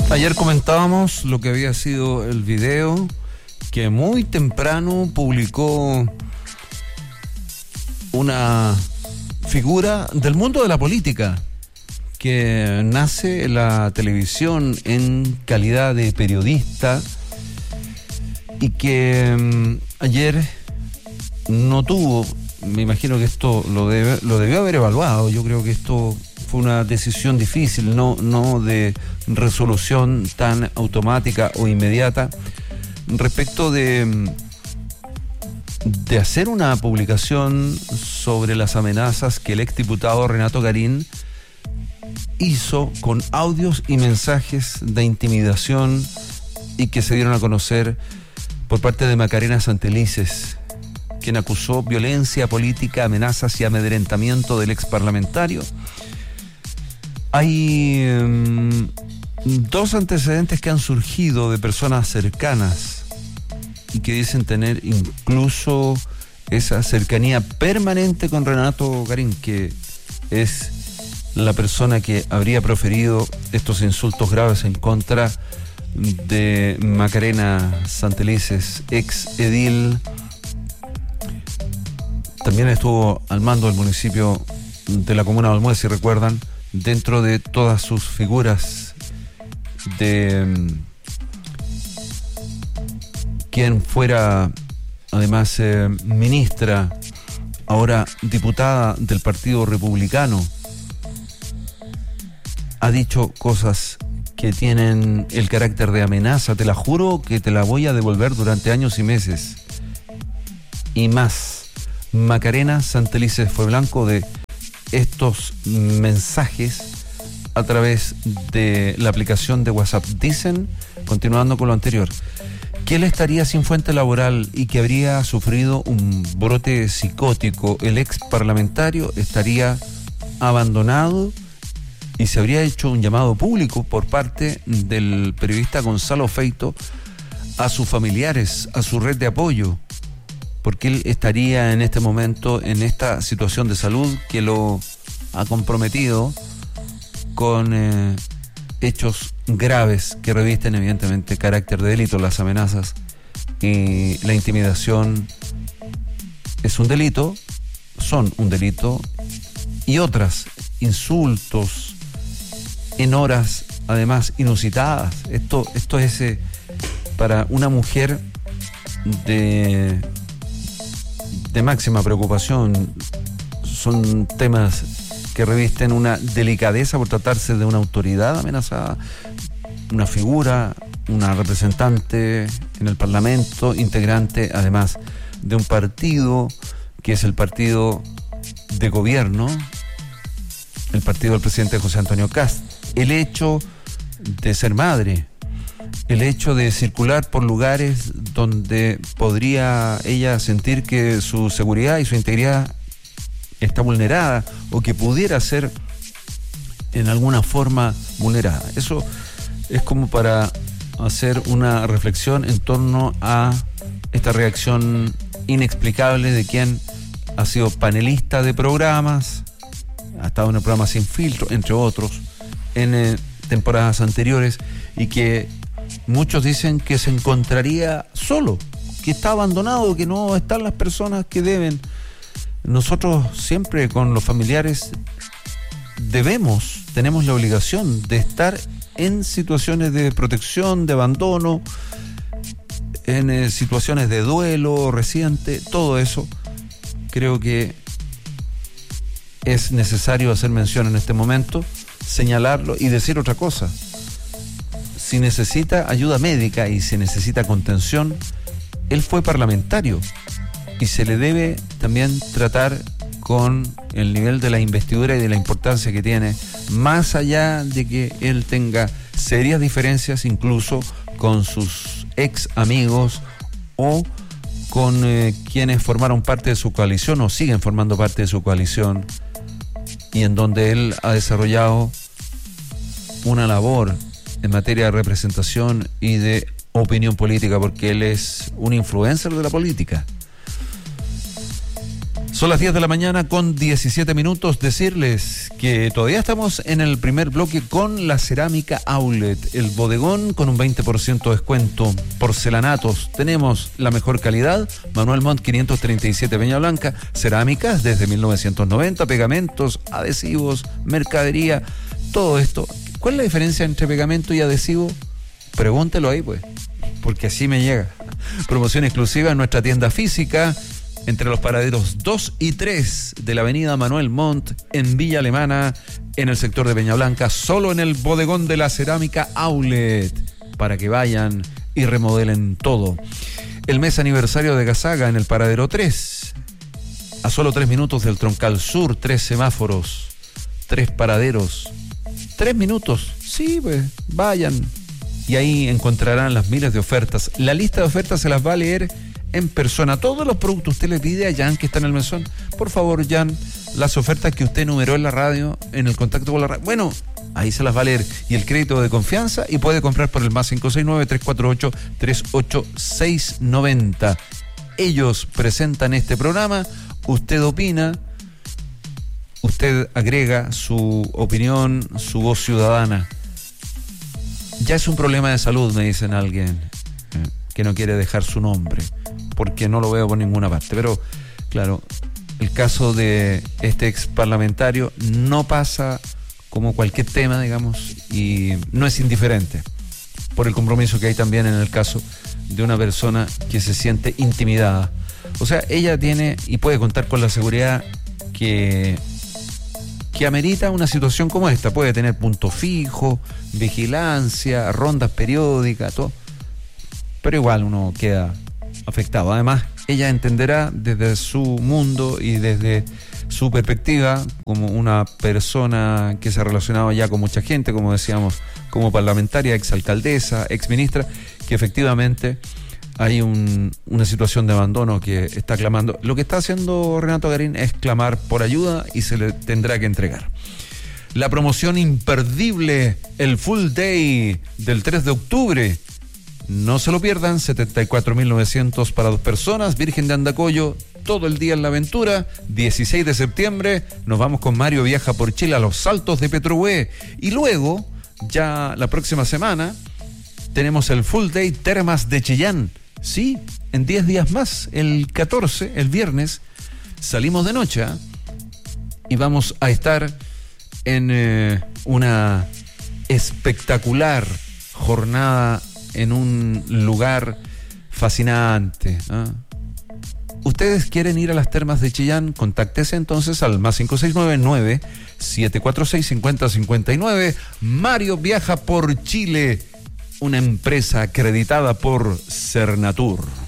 Ayer comentábamos lo que había sido el video que muy temprano publicó una figura del mundo de la política que nace en la televisión en calidad de periodista y que ayer no tuvo, me imagino que esto lo debió haber evaluado. Yo creo que esto fue una decisión difícil, no de resolución tan automática o inmediata, respecto de hacer una publicación sobre las amenazas que el exdiputado Renato Garín hizo con audios y mensajes de intimidación y que se dieron a conocer por parte de Macarena Santelices, quien acusó violencia política, amenazas y amedrentamiento del exparlamentario. Hay dos antecedentes que han surgido de personas cercanas y que dicen tener incluso esa cercanía permanente con Renato Garín, que es la persona que habría proferido estos insultos graves en contra de Macarena Santelices, ex edil. También estuvo al mando del municipio de la comuna de Olmué, si recuerdan, dentro de todas sus figuras de quien fuera además ministra, ahora diputada del Partido Republicano. Ha dicho cosas que tienen el carácter de amenaza. Te la juro que te la voy a devolver durante años y meses. Y más, Macarena Santelices fue blanco de estos mensajes a través de la aplicación de WhatsApp. Dicen, continuando con lo anterior, que él estaría sin fuente laboral y que habría sufrido un brote psicótico. El ex parlamentario estaría abandonado y se habría hecho un llamado público por parte del periodista Gonzalo Feito a sus familiares, a su red de apoyo, porque él estaría en este momento en esta situación de salud que lo ha comprometido con hechos graves que revisten evidentemente carácter de delito. Las amenazas y la intimidación son un delito, y otras, insultos en horas además inusitadas. Esto es para una mujer de máxima preocupación. Son temas que revisten una delicadeza por tratarse de una autoridad amenazada, una figura, una representante en el Parlamento, integrante además de un partido que es el partido de gobierno, el partido del presidente José Antonio Kast. El hecho de ser madre, el hecho de circular por lugares donde podría ella sentir que su seguridad y su integridad está vulnerada o que pudiera ser en alguna forma vulnerada. Eso es como para hacer una reflexión en torno a esta reacción inexplicable de quien ha sido panelista de programas, ha estado en el programa Sin Filtro, entre otros, en temporadas anteriores, y que muchos dicen que se encontraría solo, que está abandonado, que no están las personas que deben. Nosotros siempre con los familiares tenemos la obligación de estar en situaciones de protección, de abandono, en situaciones de duelo reciente. Todo eso creo que es necesario hacer mención en este momento, señalarlo y decir otra cosa. Si necesita ayuda médica y si necesita contención, él fue parlamentario y se le debe también tratar con el nivel de la investidura y de la importancia que tiene, más allá de que él tenga serias diferencias incluso con sus ex amigos o con quienes formaron parte de su coalición o siguen formando parte de su coalición, y en donde él ha desarrollado una labor en materia de representación y de opinión política, porque él es un influencer de la política. Son las 10 de la mañana con 17 minutos. Decirles que todavía estamos en el primer bloque con la Cerámica Outlet, el bodegón con un 20% de descuento. Porcelanatos, tenemos la mejor calidad. Manuel Montt 537 Peña Blanca. Cerámicas desde 1990, pegamentos, adhesivos, mercadería, todo esto. ¿Cuál es la diferencia entre pegamento y adhesivo? Pregúntelo ahí, pues, porque así me llega. Promoción exclusiva en nuestra tienda física, entre los paraderos 2 y 3 de la avenida Manuel Montt, en Villa Alemana, en el sector de Peña Blanca, solo en el bodegón de la Cerámica Outlet, para que vayan y remodelen todo. El mes aniversario de Gasaga en el paradero 3, a solo 3 minutos del Troncal Sur, 3 semáforos, 3 paraderos, 3 minutos, sí, pues, vayan. Y ahí encontrarán las miles de ofertas. La lista de ofertas se las va a leer en persona. Todos los productos usted le pide a Jan, que está en el mesón. Por favor, Jan, las ofertas que usted enumeró en la radio, en el contacto con la radio. Bueno, ahí se las va a leer. Y el crédito de confianza, y puede comprar por el más 569-348-38690. Ellos presentan este programa, usted opina, usted agrega su opinión, su voz ciudadana. Ya es un problema de salud, me dicen alguien que no quiere dejar su nombre, porque no lo veo por ninguna parte. Pero, claro, el caso de este ex parlamentario no pasa como cualquier tema, digamos, y no es indiferente, por el compromiso que hay también en el caso de una persona que se siente intimidada. O sea, ella tiene y puede contar con la seguridad que amerita una situación como esta. Puede tener punto fijo, vigilancia, rondas periódicas, todo. Pero igual uno queda afectado. Además, ella entenderá desde su mundo y desde su perspectiva, como una persona que se ha relacionado ya con mucha gente, como decíamos, como parlamentaria, exalcaldesa, exministra, que efectivamente hay una situación de abandono que está clamando. Lo que está haciendo Renato Garín es clamar por ayuda y se le tendrá que entregar. La promoción imperdible, el Full Day del 3 de octubre. No se lo pierdan, 74.900 para 2 personas, Virgen de Andacollo, todo el día en la aventura. 16 de septiembre nos vamos con Mario Viaja por Chile a los Saltos de Petrohue. Y luego, ya la próxima semana, tenemos el Full Day Termas de Chillán. Sí, en 10 días más, el 14, el viernes, salimos de noche, y vamos a estar en una espectacular jornada en un lugar fascinante. ¿Ustedes quieren ir a las termas de Chillán? Contáctese entonces al más 569-746-5059. Mario Viaja por Chile, una empresa acreditada por Cernatur.